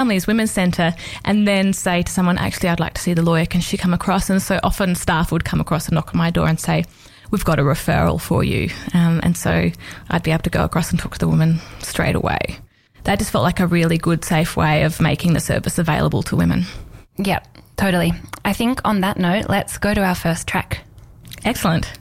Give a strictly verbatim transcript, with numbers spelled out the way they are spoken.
Families Women's Centre, and then say to someone, actually, I'd like to see the lawyer, can she come across? And so often staff would come across and knock on my door and say, we've got a referral for you. Um, and so I'd be able to go across and talk to the woman straight away. That just felt like a really good, safe way of making the service available to women. Yep, totally. I think on that note, let's go to our first track. Excellent.